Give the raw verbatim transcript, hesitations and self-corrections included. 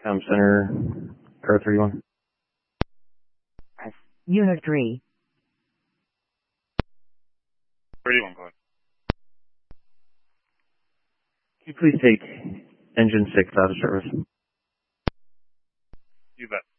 Com Center, Car thirty-one. Unit three. thirty-one, go ahead. Can you please take engine six out of service? You bet.